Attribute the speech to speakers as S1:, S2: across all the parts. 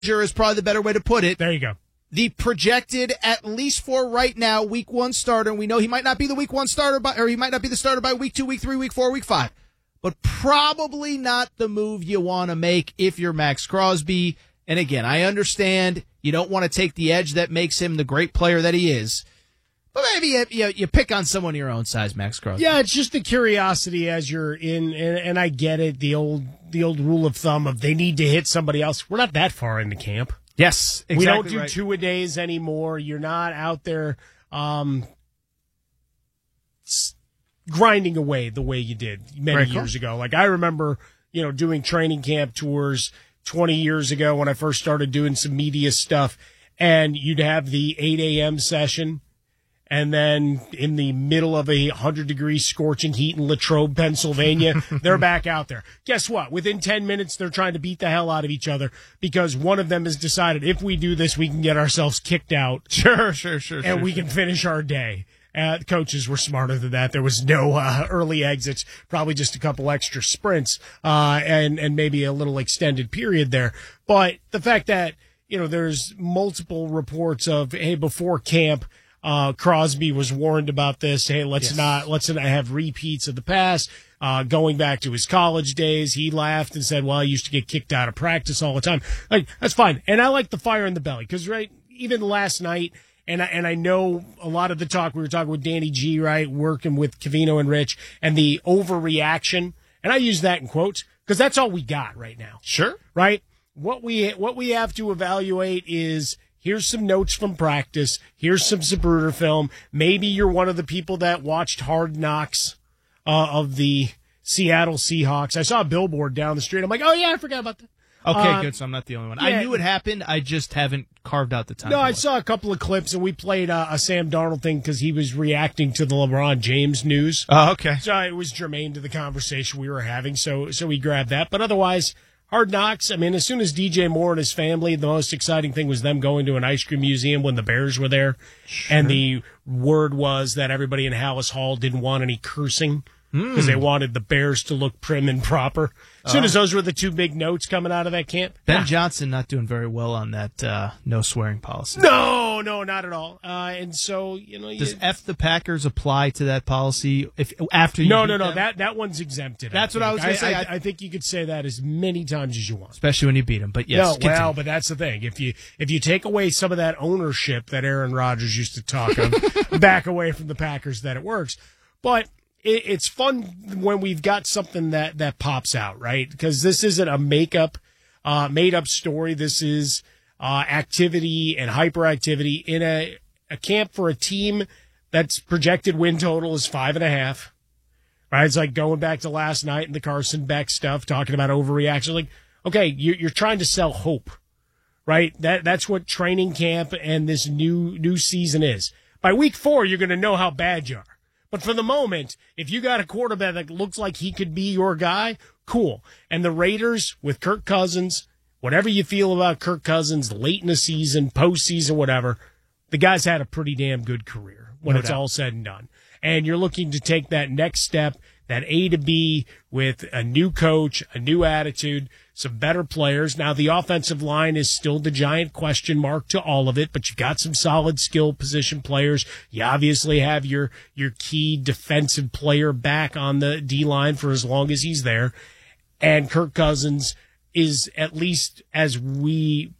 S1: is probably the better way to put it.
S2: There you go.
S1: The projected, at least for right now, week 1 starter, and we know he might not be the week 1 starter, or he might not be the starter by week 2, week 3, week 4, week 5, but probably not the move you want to make if you're Max Crosby. And again, I understand you don't want to take the edge that makes him the great player that he is, but maybe you pick on someone your own size, Max Crosby.
S2: Yeah, it's just the curiosity as you're in, and I get it, the old rule of thumb of they need to hit somebody else. We're not that far into camp.
S1: Yes, exactly.
S2: We don't do
S1: right.
S2: 2-a-days anymore. You're not out there grinding away the way you did many years ago. Like I remember, doing training camp tours 20 years ago when I first started doing some media stuff, and you'd have the 8 a.m. session, and then in the middle of a 100-degree scorching heat in Latrobe, Pennsylvania, they're back out there. Guess what? Within 10 minutes, they're trying to beat the hell out of each other because one of them has decided if we do this, we can get ourselves kicked out.
S1: Sure.
S2: And we can finish our day. The coaches were smarter than that. There was no early exits, probably just a couple extra sprints, and maybe a little extended period there. But the fact that, there's multiple reports of, hey, before camp, Crosby was warned about this. Hey, let's not have repeats of the past. Going back to his college days, he laughed and said, well, I used to get kicked out of practice all the time. Like, that's fine. And I like the fire in the belly because, right, even last night, and I know a lot of the talk, we were talking with Danny G, right, working with Covino and Rich, and the overreaction, and I use that in quotes because that's all we got right now.
S1: Sure.
S2: Right? What we have to evaluate is, here's some notes from practice. Here's some Zapruder film. Maybe you're one of the people that watched Hard Knocks of the Seattle Seahawks. I saw a billboard down the street. I'm like, oh, yeah, I forgot about that.
S1: Okay, good. So I'm not the only one. I knew it happened. I just haven't carved out the time.
S2: No, I saw a couple of clips, and we played a Sam Darnold thing because he was reacting to the LeBron James news.
S1: Oh, okay.
S2: So it was germane to the conversation we were having, so we grabbed that. But otherwise, Hard Knocks, I mean, as soon as DJ Moore and his family, the most exciting thing was them going to an ice cream museum when the Bears were there. Sure. And the word was that everybody in Hallis Hall didn't want any cursing because they wanted the Bears to look prim and proper. As soon as those were the two big notes coming out of that camp.
S1: Ben Johnson not doing very well on that no swearing policy.
S2: No, not at all. And so,
S1: does F the Packers apply to that policy after you
S2: No,
S1: beat them?
S2: that one's exempted.
S1: That's what I was going to say.
S2: I think you could say that as many times as you want.
S1: Especially when you beat them. But yes,
S2: no, but that's the thing. If you take away some of that ownership that Aaron Rodgers used to talk of, back away from the Packers, that it works. But it's fun when we've got something that pops out, right? Because this isn't a made up story. This is activity and hyperactivity in a camp for a team that's projected win total is 5.5. Right? It's like going back to last night and the Carson Beck stuff, talking about overreaction. Like, okay, you're trying to sell hope, right? That's what training camp and this new season is. By week 4, you're going to know how bad you are. But for the moment, if you got a quarterback that looks like he could be your guy, cool. And the Raiders with Kirk Cousins, whatever you feel about Kirk Cousins late in the season, postseason, whatever, the guy's had a pretty damn good career when it's all said and done. And you're looking to take that next step, that A to B with a new coach, a new attitude, some better players. Now, the offensive line is still the giant question mark to all of it, but you've got some solid skill position players. You obviously have your key defensive player back on the D-line for as long as he's there. And Kirk Cousins is, at least as we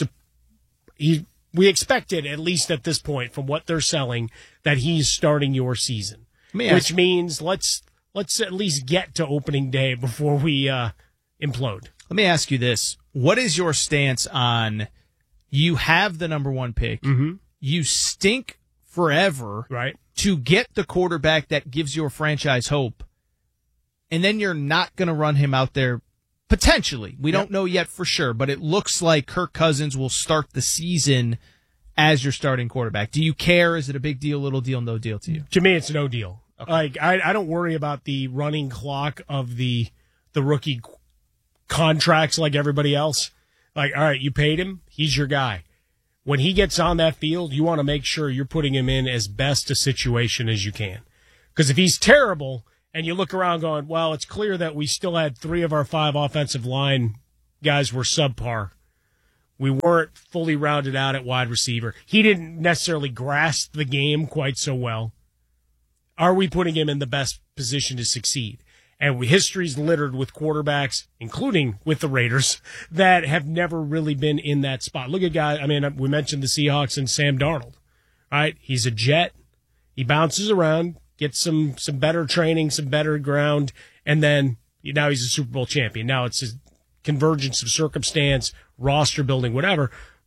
S2: expected, at least at this point, from what they're selling, that he's starting your season. Which means let's at least get to opening day before we implode.
S1: Let me ask you this. What is your stance on, you have the number 1 pick, you stink forever
S2: right,
S1: to get the quarterback that gives your franchise hope, and then you're not going to run him out there potentially. We don't know yet for sure, but it looks like Kirk Cousins will start the season as your starting quarterback. Do you care? Is it a big deal, little deal, no deal to you?
S2: To me, it's no deal. Okay. Like I don't worry about the running clock of the rookie contracts like everybody else. Like, all right, you paid him, he's your guy. When he gets on that field, you want to make sure you're putting him in as best a situation as you can. Because if he's terrible and you look around going, well, it's clear that we still had 3 of our 5 offensive line guys were subpar. We weren't fully rounded out at wide receiver. He didn't necessarily grasp the game quite so well. Are we putting him in the best position to succeed? And history's littered with quarterbacks, including with the Raiders, that have never really been in that spot. Look at guys, I mean, we mentioned the Seahawks and Sam Darnold, right? He's a jet. He bounces around, gets some better training, some better ground, and then now he's a Super Bowl champion. Now it's a convergence of circumstance, roster building, whatever.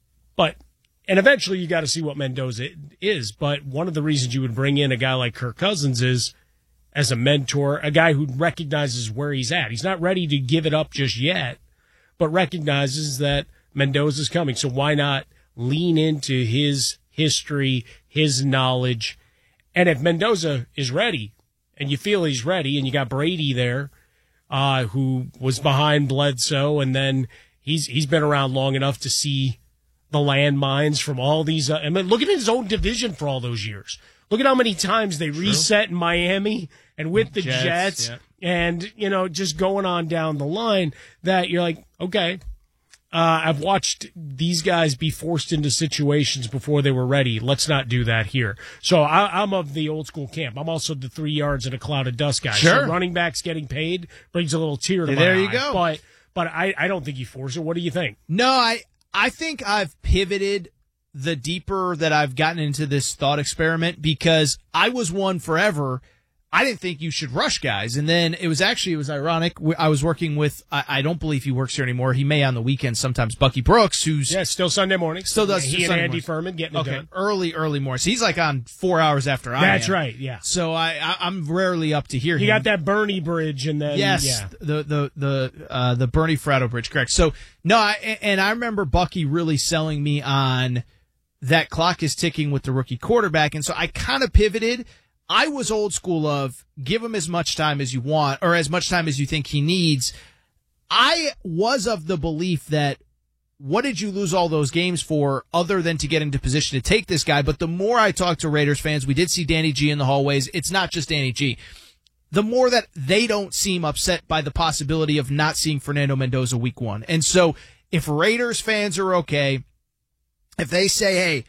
S2: And eventually you got to see what Mendoza is. But one of the reasons you would bring in a guy like Kirk Cousins is as a mentor, a guy who recognizes where he's at. He's not ready to give it up just yet, but recognizes that Mendoza's coming. So why not lean into his history, his knowledge? And if Mendoza is ready, and you feel he's ready, and you got Brady there, who was behind Bledsoe, and then he's been around long enough to see the landmines from all these. I mean, look at his own division for all those years. Look at how many times they reset in Miami and with the Jets
S1: yeah.
S2: and, just going on down the line that you're like, okay, I've watched these guys be forced into situations before they were ready. Let's not do that here. So I'm of the old school camp. I'm also the 3 yards in a cloud of dust guy.
S1: Sure.
S2: So running backs getting paid brings a little tear to my
S1: There
S2: eye.
S1: you go.
S2: But I don't think you force it. What do you think?
S1: No, I think I've pivoted the deeper that I've gotten into this thought experiment because I was one forever. I didn't think you should rush guys. And then it was ironic. I was working with, I don't believe he works here anymore. He may on the weekends sometimes, Bucky Brooks, who's.
S2: Yeah, still Sunday morning.
S1: Still does.
S2: He and
S1: Sunday
S2: Andy
S1: mornings.
S2: Furman getting it done.
S1: Early morning. So he's like on 4 hours after I am.
S2: That's right, yeah.
S1: So I'm rarely up to hear him.
S2: He got that Bernie Bridge and then.
S1: Yes,
S2: yeah.
S1: the Bernie Fratto Bridge, correct. So, no, I remember Bucky really selling me on that clock is ticking with the rookie quarterback. And so I kind of pivoted. I was old school of give him as much time as you want or as much time as you think he needs. I was of the belief that what did you lose all those games for other than to get into position to take this guy? But the more I talk to Raiders fans, we did see Danny G in the hallways. It's not just Danny G. The more that they don't seem upset by the possibility of not seeing Fernando Mendoza week one. And so if Raiders fans are okay, if they say, hey,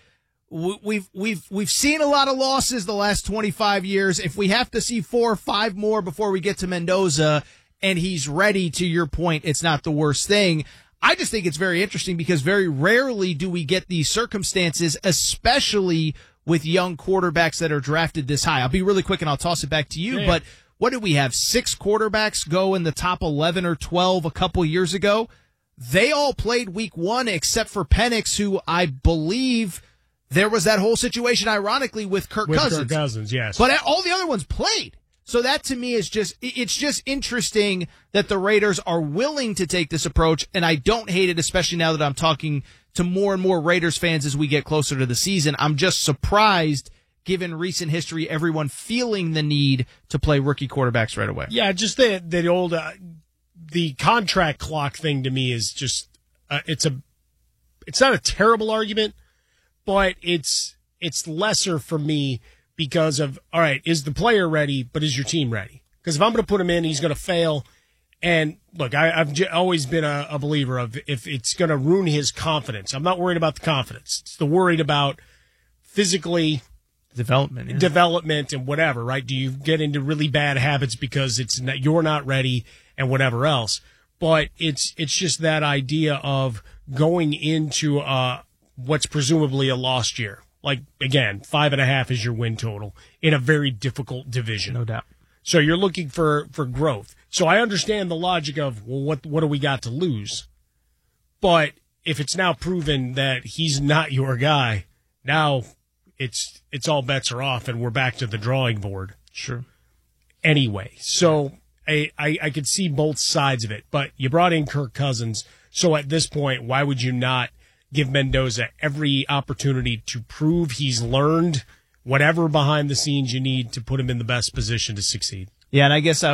S1: we've seen a lot of losses the last 25 years. If we have to see 4 or 5 more before we get to Mendoza and he's ready, to your point, it's not the worst thing. I just think it's very interesting because very rarely do we get these circumstances, especially with young quarterbacks that are drafted this high. I'll be really quick and I'll toss it back to you. Yeah. But what did we have? 6 quarterbacks go in the top 11 or 12 a couple years ago. They all played week one except for Penix, who I believe there was that whole situation, ironically, with Kirk Cousins.
S2: Kirk Cousins, yes.
S1: But all the other ones played. So that to me is it's just interesting that the Raiders are willing to take this approach, and I don't hate it, especially now that I'm talking to more and more Raiders fans as we get closer to the season. I'm just surprised, given recent history, everyone feeling the need to play rookie quarterbacks right away.
S2: Yeah, just the old the contract clock thing to me is just it's not a terrible argument, but it's lesser for me because of, all right, is the player ready, but is your team ready? Because if I'm going to put him in, he's going to fail. And look, I've always been a believer of if it's going to ruin his confidence. I'm not worried about the confidence. It's the worried about physically development and whatever, right? Do you get into really bad habits because you're not ready and whatever else? But it's just that idea of going into what's presumably a lost year. Like, again, 5.5 is your win total in a very difficult division.
S1: No doubt.
S2: So you're looking for growth. So I understand the logic of, well, what do we got to lose? But if it's now proven that he's not your guy, now it's all bets are off and we're back to the drawing board.
S1: Sure.
S2: Anyway, so I could see both sides of it. But you brought in Kirk Cousins, so at this point, why would you not give Mendoza every opportunity to prove he's learned whatever behind the scenes you need to put him in the best position to succeed?
S1: Yeah, and I guess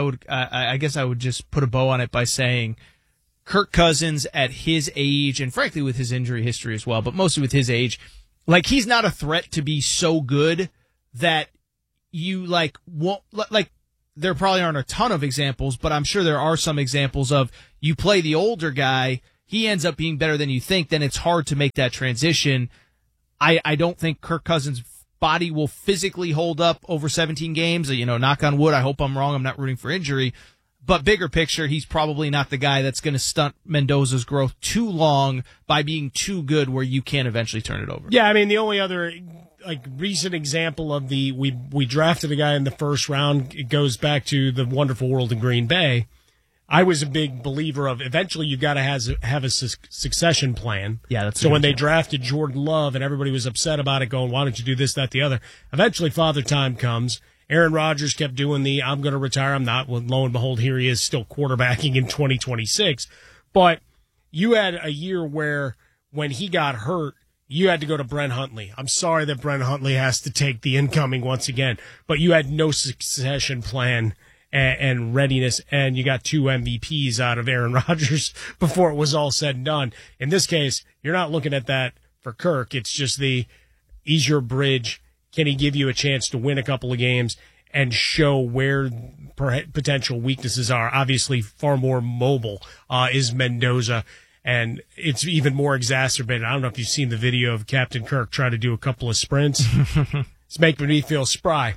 S1: I would just put a bow on it by saying Kirk Cousins at his age, and frankly with his injury history as well, but mostly with his age, like he's not a threat to be so good that you won't there probably aren't a ton of examples, but I'm sure there are some examples of you play the older guy. he ends up being better than you think, then it's hard to make that transition. I don't think Kirk Cousins' body will physically hold up over 17 games. Knock on wood. I hope I'm wrong. I'm not rooting for injury. But bigger picture, he's probably not the guy that's going to stunt Mendoza's growth too long by being too good where you can't eventually turn it over.
S2: Yeah, I mean, the only other recent example of we drafted a guy in the first round, it goes back to the Wonderful World in Green Bay. I was a big believer of eventually you've got to have a succession plan.
S1: Yeah, that's
S2: so when they drafted Jordan Love and everybody was upset about it, going, why don't you do this, that, the other? Eventually, Father Time comes. Aaron Rodgers kept doing I'm going to retire. I'm not. Well, lo and behold, here he is still quarterbacking in 2026. But you had a year where when he got hurt, you had to go to Brent Huntley. I'm sorry that Brent Huntley has to take the incoming once again, but you had no succession plan and readiness, and you got 2 MVPs out of Aaron Rodgers before it was all said and done. In this case, you're not looking at that for Kirk. It's just he's your bridge. Can he give you a chance to win a couple of games and show where potential weaknesses are? Obviously, far more mobile is Mendoza, and it's even more exacerbated. I don't know if you've seen the video of Captain Kirk try to do a couple of sprints. It's making me feel spry.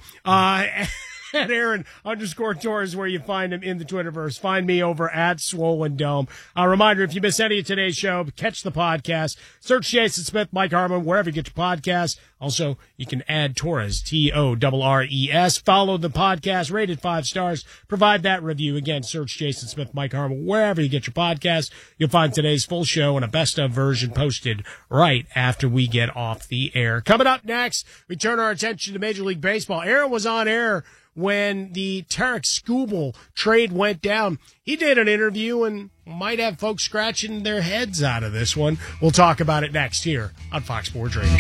S2: At Aaron_Torres, where you find him in the Twitterverse. Find me over at Swollen Dome. A reminder, if you miss any of today's show, catch the podcast. Search Jason Smith, Mike Harmon, wherever you get your podcasts. Also, you can add Torres, Torres. Follow the podcast, rated 5 stars. Provide that review. Again, search Jason Smith, Mike Harmon, wherever you get your podcast. You'll find today's full show and a best-of version posted right after we get off the air. Coming up next, we turn our attention to Major League Baseball. Aaron was on air when the Tarek Skubal trade went down. He did an interview and might have folks scratching their heads out of this one. We'll talk about it next here on Fox Sports Radio.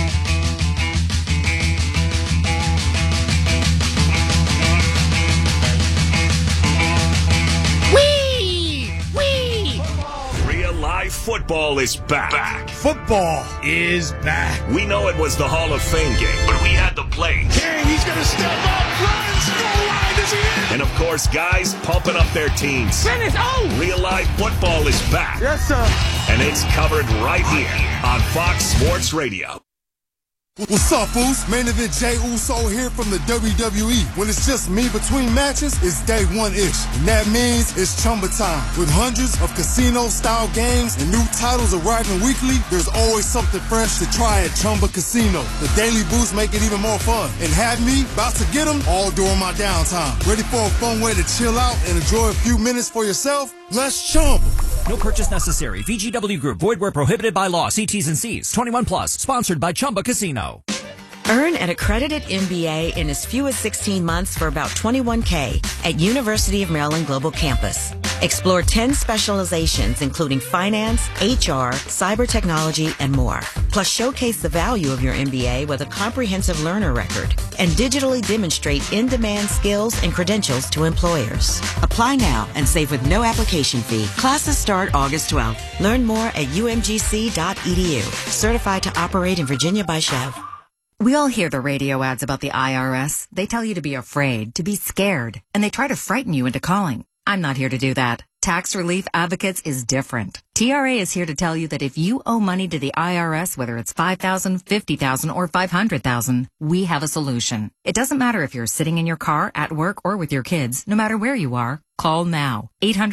S3: Football is back.
S2: Football is back.
S3: We know it was the Hall of Fame game, but we had the play.
S4: Dang, he's going to step up, runs, goal line, is he in?
S3: And, of course, guys pumping up their teams.
S4: Finish,
S3: Real life football is back.
S4: Yes, sir.
S3: And it's covered right here on Fox Sports Radio.
S5: What's up, fools? Main event Jey Uso here from the WWE. When it's just me between matches, it's day one-ish. And that means it's Chumba time. With hundreds of casino-style games and new titles arriving weekly, there's always something fresh to try at Chumba Casino. The daily boosts make it even more fun. And have me about to get them all during my downtime. Ready for a fun way to chill out and enjoy a few minutes for yourself? Let's Chumba.
S6: No purchase necessary. VGW Group. Void where prohibited by law. See T's and C's. 21 plus. Sponsored by Chumba Casino.
S7: Earn an accredited MBA in as few as 16 months for about $21K at University of Maryland Global Campus. Explore 10 specializations, including finance, HR, cyber technology, and more. Plus, showcase the value of your MBA with a comprehensive learner record and digitally demonstrate in-demand skills and credentials to employers. Apply now and save with no application fee. Classes start August 12th. Learn more at umgc.edu. Certified to operate in Virginia by Chev.
S8: We all hear the radio ads about the IRS. They tell you to be afraid, to be scared, and they try to frighten you into calling. I'm not here to do that. Tax Relief Advocates is different. TRA is here to tell you that if you owe money to the IRS, whether it's $5,000, $50,000, or $500,000, we have a solution. It doesn't matter if you're sitting in your car, at work, or with your kids. No matter where you are, call now.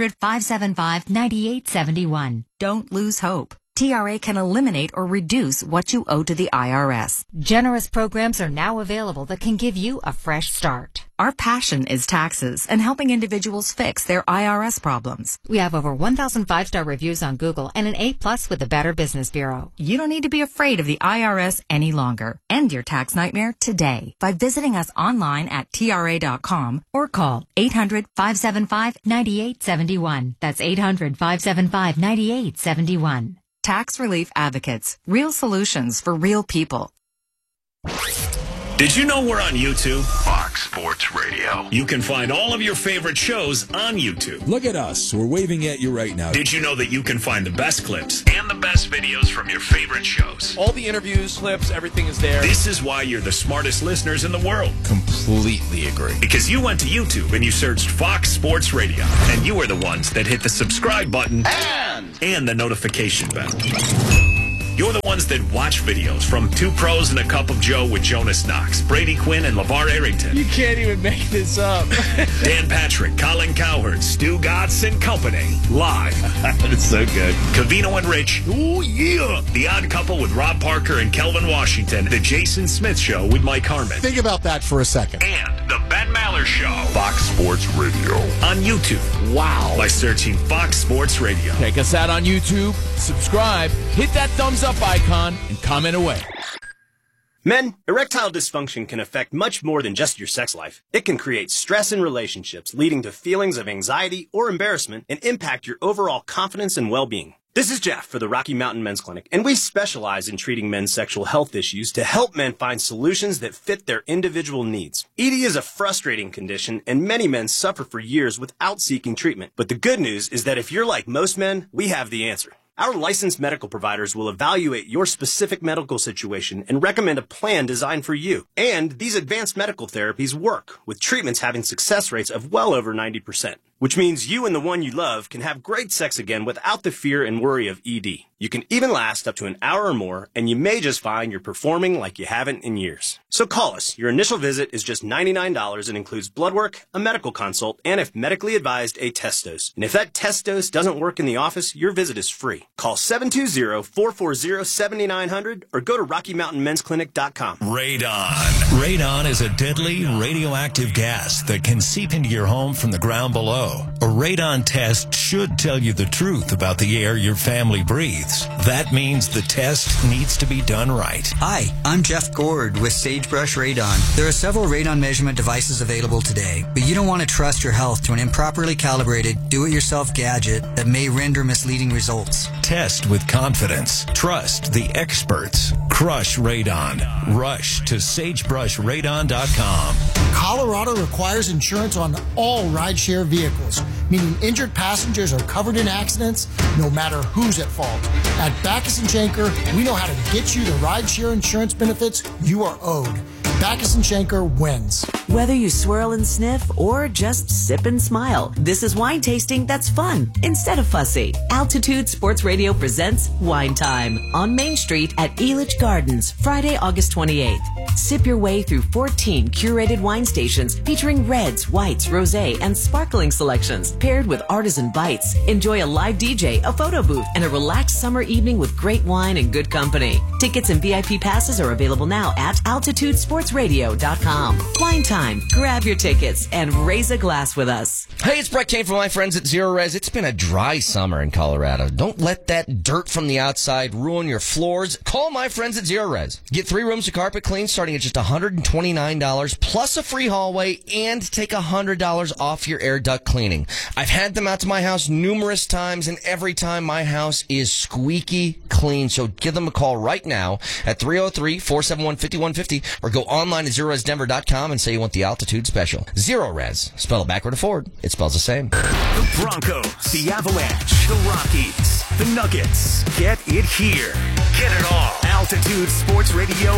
S8: 800-575-9871. Don't lose hope. TRA can eliminate or reduce what you owe to the IRS.
S9: Generous programs are now available that can give you a fresh start.
S8: Our passion is taxes and helping individuals fix their IRS problems.
S9: We have over 1,000 5-star reviews on Google and an A+ with the Better Business Bureau.
S8: You don't need to be afraid of the IRS any longer. End your tax nightmare today by visiting us online at TRA.com or call 800-575-9871. That's 800-575-9871. Tax Relief Advocates. Real solutions for real people.
S3: Did you know we're on YouTube?
S10: Fox Sports Radio.
S3: You can find all of your favorite shows on YouTube.
S11: Look at us. We're waving at you right now.
S3: Did you know that you can find the best clips and the best videos from your favorite shows?
S12: All the interviews, clips, everything is there.
S3: This is why you're the smartest listeners in the world.
S11: Completely agree.
S3: Because you went to YouTube and you searched Fox Sports Radio. And you were the ones that hit the subscribe button and the notification bell. You're the ones that watch videos from Two Pros and a Cup of Joe with Jonas Knox, Brady Quinn, and LeVar Arrington.
S12: You can't even make this up.
S3: Dan Patrick, Colin Cowherd, Stu Gatz and Company. Live.
S10: It's so good.
S3: Covino and Rich. Oh, yeah. The Odd Couple with Rob Parker and Kelvin Washington. The Jason Smith Show with Mike Harmon.
S13: Think about that for a second.
S3: And the Ben Maller Show.
S10: Fox Sports Radio.
S3: On YouTube.
S13: Wow.
S3: By searching Fox Sports Radio.
S12: Check us out on YouTube, subscribe, hit that thumbs up icon, and comment away.
S14: Men, erectile dysfunction can affect much more than just your sex life. It can create stress in relationships, leading to feelings of anxiety or embarrassment, and impact your overall confidence and well-being. This is Jeff for the Rocky Mountain Men's Clinic, and we specialize in treating men's sexual health issues to help men find solutions that fit their individual needs. ED is a frustrating condition, and many men suffer for years without seeking treatment. But the good news is that if you're like most men, we have the answer. Our licensed medical providers will evaluate your specific medical situation and recommend a plan designed for you. And these advanced medical therapies work, with treatments having success rates of well over 90%. Which means you and the one you love can have great sex again without the fear and worry of ED. You can even last up to an hour or more, and you may just find you're performing like you haven't in years. So call us. Your initial visit is just $99 and includes blood work, a medical consult, and if medically advised, a test dose. And if that test dose doesn't work in the office, your visit is free. Call 720-440-7900 or go to RockyMountainMen'sClinic.com.
S3: Radon. Radon is a deadly radioactive gas that can seep into your home from the ground below. A radon test should tell you the truth about the air your family breathes. That means the test needs to be done right.
S15: Hi, I'm Jeff Gord with Sagebrush Radon. There are several radon measurement devices available today, but you don't want to trust your health to an improperly calibrated, do-it-yourself gadget that may render misleading results.
S3: Test with confidence. Trust the experts. Crush radon. Rush to sagebrushradon.com.
S13: Colorado requires insurance on all rideshare vehicles, meaning injured passengers are covered in accidents no matter who's at fault. At Backus & Schenker, we know how to get you the rideshare insurance benefits you are owed. Backus & Schenker wins.
S16: Whether you swirl and sniff or just sip and smile, this is wine tasting that's fun instead of fussy. Altitude Sports Radio presents Wine Time on Main Street at Elitch Gardens, Friday, August 28th. Sip your way through 14 curated wine stations featuring reds, whites, rosé, and sparkling selections paired with artisan bites. Enjoy a live DJ, a photo booth, and a relaxed summer evening with great wine and good company. Tickets and VIP passes are available now at AltitudeSportsRadio.com. Wine Time. Grab your tickets and raise a glass with us.
S17: Hey, it's Brett Kane from my friends at Zero Res. It's been a dry summer in Colorado. Don't let that dirt from the outside ruin your floors. Call my friends at Zero Res. Get 3 rooms of carpet clean starting at just $129 plus a free hallway and take $100 off your air duct cleaning. I've had them out to my house numerous times, and every time my house is squeaky clean. So give them a call right now at 303-471-5150 or go online at ZeroResDenver.com and say you want the Altitude Special. Zero Res. Spell it backward or forward. It spells the same.
S3: The Broncos, the Avalanche, the Rockies, the Nuggets. Get it here. Get it all. Altitude Sports Radio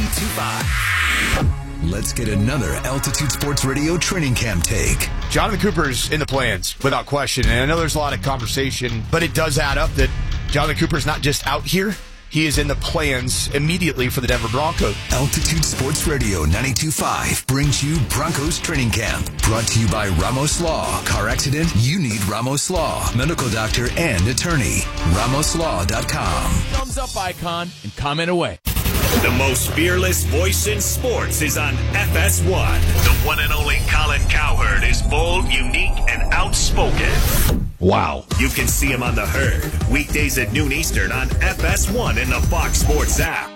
S3: 92.5.
S18: Let's get another Altitude Sports Radio training camp take.
S19: Jonathan Cooper's in the plans, without question. And I know there's a lot of conversation, but it does add up that Jonathan Cooper's not just out here. He is in the plans immediately for the Denver Broncos.
S18: Altitude Sports Radio 92.5 brings you Broncos Training Camp. Brought to you by Ramos Law. Car accident? You need Ramos Law. Medical doctor and attorney. RamosLaw.com.
S12: Thumbs up icon and comment away.
S3: The most fearless voice in sports is on FS1. The one and only Colin Cowherd is bold, unique, and outspoken.
S19: Wow.
S3: You can see him on The Herd, weekdays at noon Eastern on FS1 in the Fox Sports app.